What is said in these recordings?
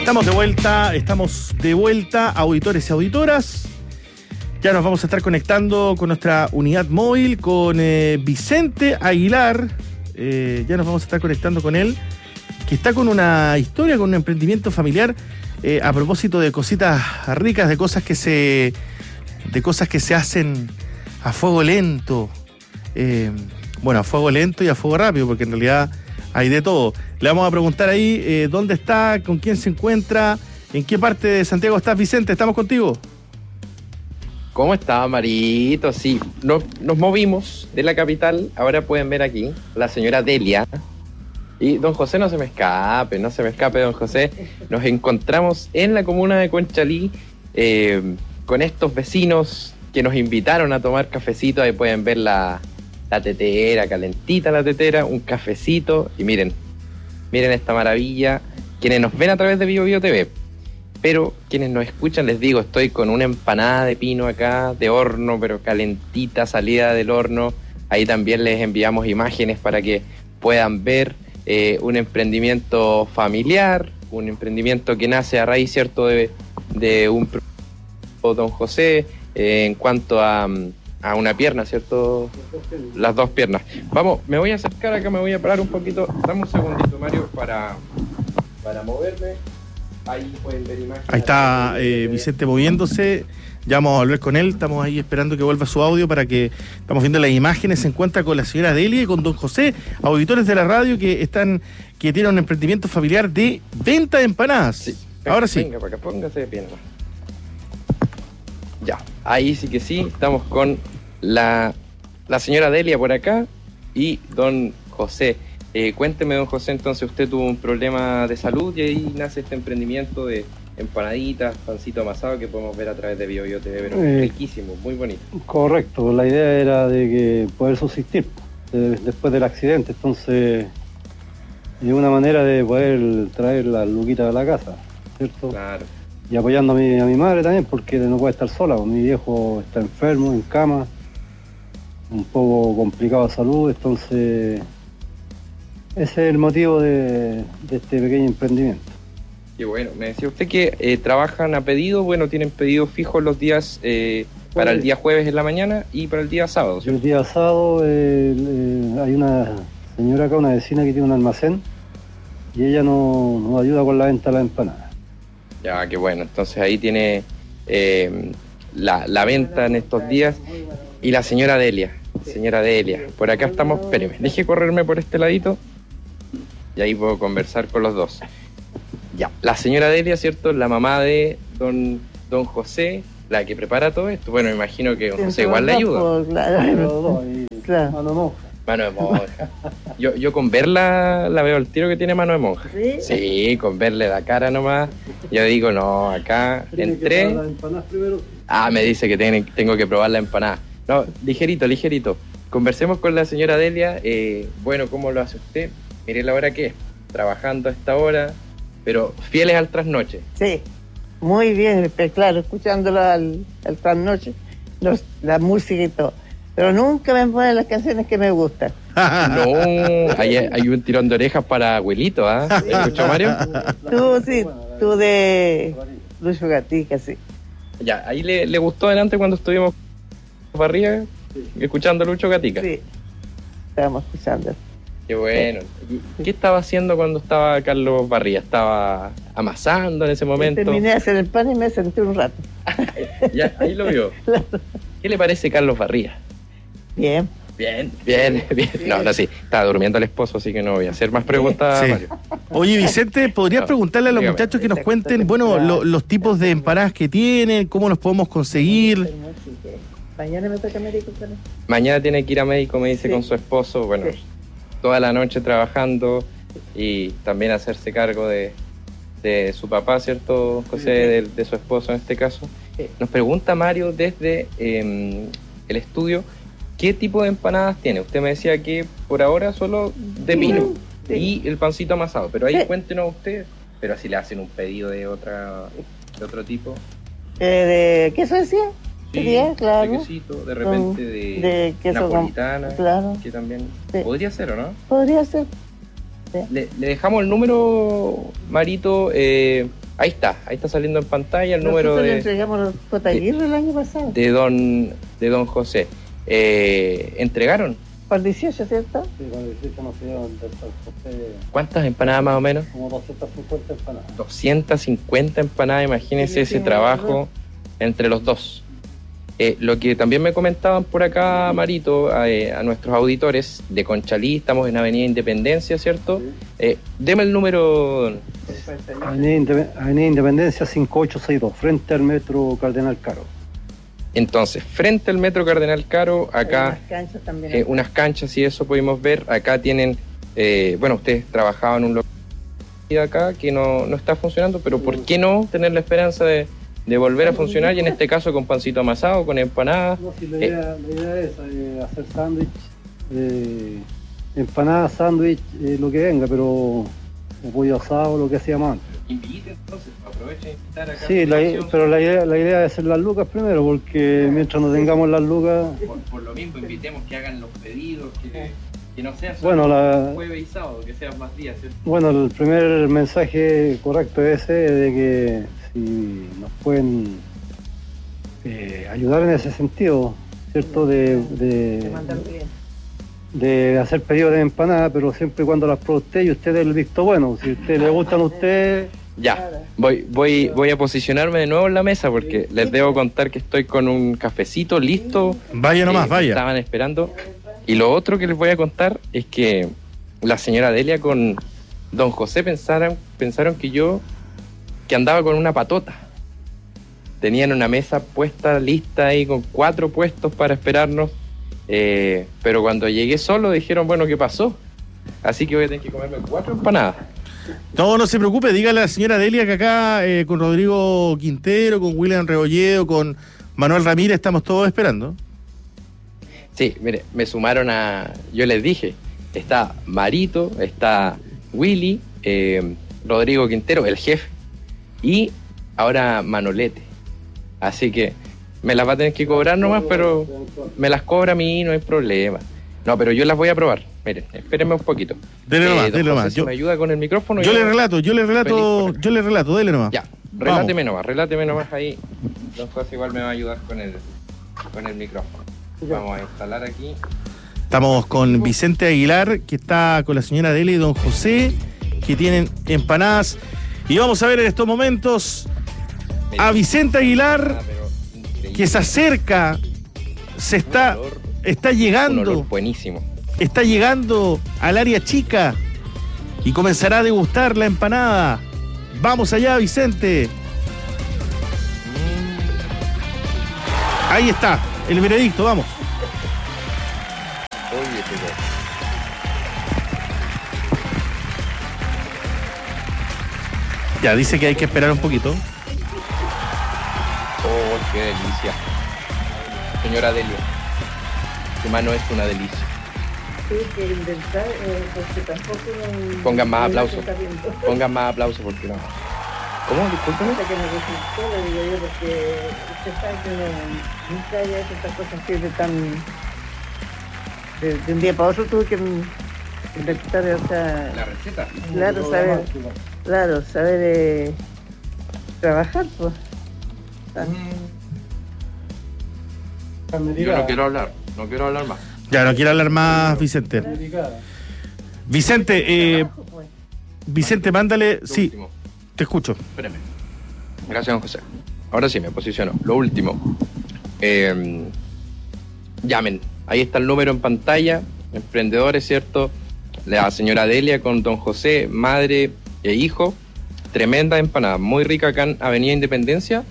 Estamos de vuelta, auditores y auditoras. Ya nos vamos a estar conectando con nuestra unidad móvil, con Vicente Aguilar. Ya nos vamos a estar conectando con él, que está con una historia, con un emprendimiento familiar, a propósito de cositas ricas, de cosas que se hacen a fuego lento. Bueno, a fuego lento y a fuego rápido, porque en realidad hay de todo. Le vamos a preguntar ahí dónde está, con quién se encuentra, en qué parte de Santiago estás, Vicente. ¿Estamos contigo? ¿Cómo está, Marito? Sí, nos movimos de la capital. Ahora pueden ver aquí la señora Delia. Y don José, no se me escape, don José. Nos encontramos en la comuna de Conchalí con estos vecinos que nos invitaron a tomar cafecito. Ahí pueden ver la tetera, calentita la tetera, un cafecito. Y miren esta maravilla. Quienes nos ven a través de Bio Bio TV, pero quienes nos escuchan, les digo, estoy con una empanada de pino acá, de horno, pero calentita, salida del horno. Ahí también les enviamos imágenes para que puedan ver un emprendimiento familiar, un emprendimiento que nace a raíz, ¿cierto?, de un don José, en cuanto a una pierna, ¿cierto? Las dos piernas. Vamos, me voy a acercar acá, me voy a parar un poquito. Dame un segundito, Mario, para moverme. Ahí pueden ver imágenes. Ahí está Vicente moviéndose. Ya vamos a volver con él. Estamos ahí esperando que vuelva su audio para que... Estamos viendo las imágenes. Se encuentra con la señora Delia y con don José, auditores de la radio que tienen un emprendimiento familiar de venta de empanadas. Sí. Ahora sí. Venga, para acá, póngase de pierna. Ya, ahí sí que sí. Estamos con la señora Delia por acá y don José. Cuénteme, don José, entonces usted tuvo un problema de salud y ahí nace este emprendimiento de empanaditas, pancito amasado que podemos ver a través de Bio Bio TV, pero riquísimo, muy bonito. Correcto, la idea era de que poder subsistir después del accidente, entonces de una manera de poder traer las luquitas a la casa, ¿cierto? Claro. Y apoyando a mi madre también, porque no puede estar sola, mi viejo está enfermo, en cama, un poco complicado de salud, entonces ese es el motivo de este pequeño emprendimiento. Qué bueno, me decía usted que trabajan a pedido, bueno, tienen pedidos fijos los días para el día jueves en la mañana y para el día sábado, ¿cierto? El día sábado hay una señora acá, una vecina que tiene un almacén y ella nos ayuda con la venta de las empanadas. Ya, qué bueno, entonces ahí tiene la venta en estos días. Y la señora Delia, por acá estamos, espéreme, deje correrme por este ladito y ahí puedo conversar con los dos. Ya, la señora Delia, ¿cierto? La mamá de don José, la que prepara todo esto. Bueno, me imagino que don José igual le ayuda. Claro. Mano de monja. Mano de monja. Yo con verla la veo al tiro que tiene mano de monja. ¿Sí? Sí, con verle la cara nomás. Yo digo, no, acá entré. Me dice que tengo que probar la empanada. No, ligerito. Conversemos con la señora Delia. Bueno, ¿cómo lo hace usted? Mire la hora que es. Trabajando a esta hora, pero fieles al trasnoche. Sí, muy bien, claro, escuchándolo al trasnoche, la música y todo. Pero nunca me ponen las canciones que me gustan. No, hay un tirón de orejas para abuelito, ¿ah? ¿Ah? ¿Escuchó, Mario? Tú de Lucho Gatica, sí. Ya, ahí le gustó delante cuando estuvimos barriga, escuchando Lucho Gatica. Sí, estábamos escuchando. Qué bueno. ¿Qué estaba haciendo cuando estaba Carlos Barría? ¿Estaba amasando en ese momento? Terminé de hacer el pan y me senté un rato. Ya, ahí lo vio. Claro. ¿Qué le parece Carlos Barría? Bien. No, sí, estaba durmiendo el esposo, así que no voy a hacer más preguntas, sí. Mario. Oye, Vicente, ¿podrías preguntarle a los muchachos que nos cuenten, bueno, los tipos de empanadas que tienen, cómo los podemos conseguir? Mañana me toca médico. Mañana tiene que ir a médico, me dice, sí, con su esposo, bueno, sí, toda la noche trabajando y también hacerse cargo de su papá, ¿cierto, José? De su esposo en este caso. Sí. Nos pregunta Mario desde el estudio, ¿qué tipo de empanadas tiene? Usted me decía que por ahora solo de pino, sí, y el pancito amasado, pero ahí sí, cuéntenos usted, pero si le hacen un pedido de otro tipo. ¿De queso decía? Sí, claro. De quesito, de repente de queso napolitana, claro, que también sí, podría ser, ¿o no? Podría ser. Sí. Le dejamos el número, Marito, Ahí está saliendo en pantalla el número Nosotros le de entregamos los J. Aguirre el año pasado. de don José. ¿Entregaron? Por 18, ¿cierto? Sí, con el 18 nos pidieron del San José ¿Cuántas empanadas más o menos? como 250 empanadas. 250 empanadas, imagínense ese trabajo entre los dos. Lo que también me comentaban por acá, Marito, a nuestros auditores de Conchalí, estamos en Avenida Independencia, ¿cierto? Deme el número. Avenida Independencia 5862, frente al metro Cardenal Caro. Entonces, frente al Metro Cardenal Caro, acá Hay unas canchas también. unas canchas y eso pudimos ver. Acá tienen, bueno, ustedes trabajaban en un local acá que no está funcionando, pero ¿por qué no tener la esperanza de volver a funcionar? Y en este caso con pancito amasado, con empanadas. No, si la idea es hacer sándwich, empanadas, sándwich, lo que venga, pero o pollo asado, lo que hacíamos antes. Invite entonces, aprovechen de invitar acá. Sí, pero la idea es hacer las lucas primero, porque mientras no tengamos las lucas... Por lo mismo, invitemos que hagan los pedidos, que no sea Bueno, solo jueves y sábado, que sean más días, ¿cierto? Bueno, el primer mensaje correcto es ese, de que si nos pueden ayudar en ese sentido, ¿cierto? Te mandan bien. De hacer pedidos de empanada, pero siempre y cuando las pruebe usted y usted dé el visto bueno. Si a usted le gustan a usted... Ya, voy a posicionarme de nuevo en la mesa porque les debo contar que estoy con un cafecito listo. Vaya nomás, me vaya. Estaban esperando. Y lo otro que les voy a contar es que la señora Delia con don José pensaron que andaba con una patota. Tenían una mesa puesta, lista ahí con 4 puestos para esperarnos. Pero cuando llegué solo dijeron, bueno, ¿qué pasó? Así que voy a tener que comerme 4 empanadas. No se preocupe, dígale a la señora Delia que acá con Rodrigo Quintero, con William Rebolledo, con Manuel Ramírez estamos todos esperando. Sí, mire, me sumaron yo les dije, está Marito, está Willy, Rodrigo Quintero, el jefe, y ahora Manolete. Así que me las va a tener que cobrar nomás, pero me las cobra a mí, no hay problema. No, pero yo las voy a probar. Miren, espérenme un poquito. Dele nomás, don dele José, nomás. si me ayuda con el micrófono. Yo le relato, dele nomás. Ya, reláteme nomás ahí. Don José igual me va a ayudar con el micrófono. Vamos a instalar aquí. Estamos con Vicente Aguilar, que está con la señora Delia y don José, que tienen empanadas. Y vamos a ver en estos momentos a Vicente Aguilar, que se acerca, está Un llegando, olor buenísimo. está llegando al área chica y comenzará a degustar la empanada. Vamos allá, Vicente. Ahí está, el veredicto, vamos. Oye, pero... Ya, dice que hay que esperar un poquito. Oh, qué delicia. Señora Delia, su mano es una delicia. Tuve que inventar, porque tampoco... Pongan más aplausos. está viendo. Pongan más aplausos porque no. ¿Cómo? Discúlpeme. Hasta que me resultó, le digo yo, porque usted sabe que nunca haya hecho estas cosas así de tan... De un día para otro tuve que inventar, o sea... La receta. Claro, saber trabajar, pues. Yo no quiero hablar más. Ya, no quiero hablar más, Vicente. Vicente, Vicente, mándale... Lo Sí, último. te escucho. Espérame. Gracias, don José. Ahora sí, me posiciono. Lo último. Llamen. Ahí está el número en pantalla. Emprendedores, ¿cierto? La señora Delia con don José, madre e hijo. Tremenda empanada. Muy rica acá en Avenida Independencia.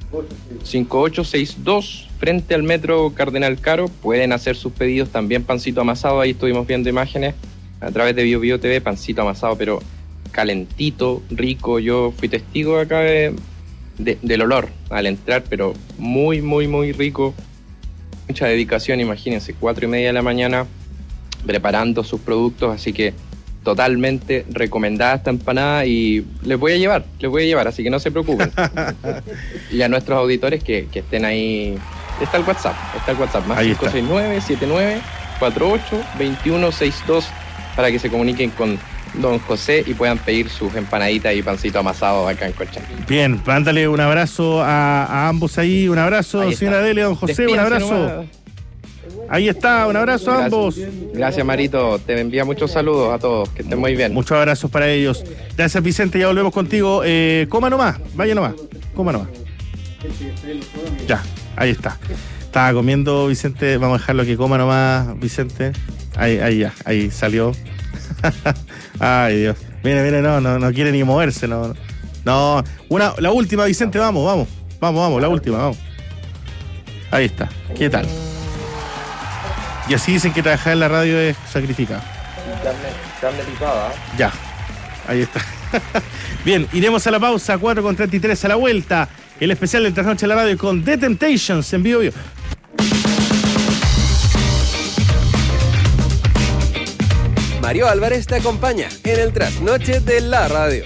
5862, frente al Metro Cardenal Caro. Pueden hacer sus pedidos también, pancito amasado. Ahí estuvimos viendo imágenes a través de BioBio TV, pancito amasado, pero calentito, rico. Yo fui testigo acá del olor al entrar, pero muy, muy, muy rico. Mucha dedicación, imagínense, 4:30 de la mañana preparando sus productos, así que totalmente recomendada esta empanada y les voy a llevar, así que no se preocupen. Y a nuestros auditores que estén ahí, está el WhatsApp, más Ahí está. 569-7948-2162 para que se comuniquen con don José, y puedan pedir sus empanaditas y pancito amasado acá en Colchane. Bien, mándale un abrazo a ambos ahí. Un abrazo, señora Delia, don José, un abrazo. Nomás. Ahí está, un abrazo a ambos. Gracias, Marito. Te envía muchos saludos a todos. Que estén muy bien. Muchos abrazos para ellos. Gracias, Vicente. Ya volvemos contigo. Coma nomás. Vaya nomás. Coma nomás. Ya, ahí está. Estaba comiendo, Vicente. Vamos a dejarlo que coma nomás, Vicente. Ahí ya. Ahí salió. Ay, Dios. Mire, no quiere ni moverse. No. La última, Vicente. Vamos. La última, vamos. Ahí está. ¿Qué tal? Y así dicen que trabajar en la radio es sacrificado. Carne picada. Ya, ahí está. Bien, iremos a la pausa, 4:33 a la vuelta. El especial del Trasnoche en la radio con The Temptations en vivo. Mario Álvarez te acompaña en el Trasnoche de la radio.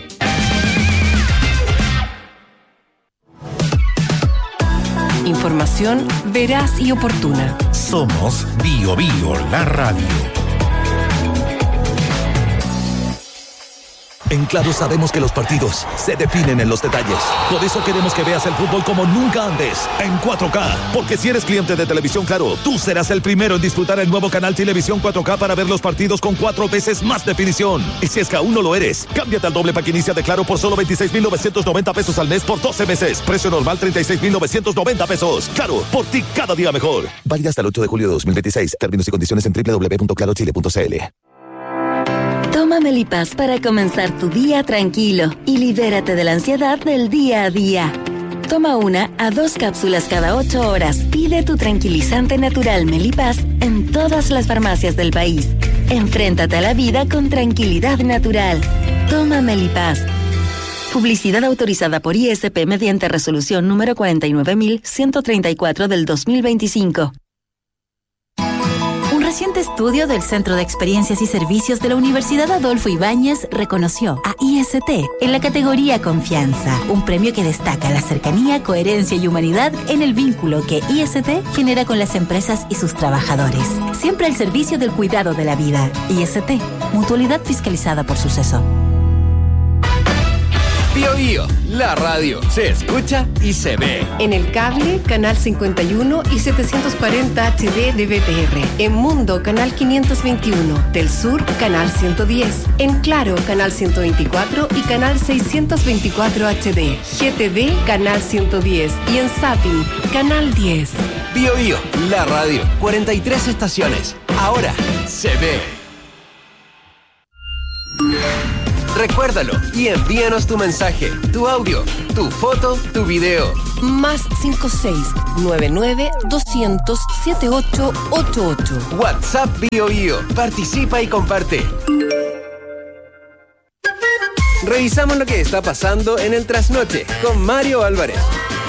Información veraz y oportuna. Somos Bio la radio. En Claro sabemos que los partidos se definen en los detalles. Por eso queremos que veas el fútbol como nunca antes, en 4K. Porque si eres cliente de Televisión Claro, tú serás el primero en disfrutar el nuevo canal Televisión 4K para ver los partidos con 4 veces más definición. Y si es que aún no lo eres, cámbiate al doble pack inicia de Claro por solo 26,990 pesos al mes por 12 meses. Precio normal 36,990 pesos. Claro, por ti cada día mejor. Válida hasta el 8 de julio de 2026. Términos y condiciones en www.clarochile.cl. Toma Melipaz para comenzar tu día tranquilo y libérate de la ansiedad del día a día. Toma 1 a 2 cápsulas cada 8 horas. Pide tu tranquilizante natural Melipaz en todas las farmacias del país. Enfréntate a la vida con tranquilidad natural. Toma Melipaz. Publicidad autorizada por ISP mediante resolución número 49.134 del 2025. Un reciente estudio del Centro de Experiencias y Servicios de la Universidad Adolfo Ibáñez reconoció a IST en la categoría Confianza, un premio que destaca la cercanía, coherencia y humanidad en el vínculo que IST genera con las empresas y sus trabajadores. Siempre al servicio del cuidado de la vida. IST, mutualidad fiscalizada por Suceso. Bio, la radio. Se escucha y se ve. En el cable, canal 51 y 740 HD de BTR. En Mundo, canal 521. Del Sur, canal 110. En Claro, canal 124 y canal 624 HD. GTV, canal 110. Y en Zapping, canal 10. Bio, la radio. 43 estaciones. Ahora se ve. Recuérdalo y envíanos tu mensaje, tu audio, tu foto, tu video. Más 56-99-200-7888. WhatsApp Bio. Participa y comparte. Revisamos lo que está pasando en el Trasnoche con Mario Álvarez.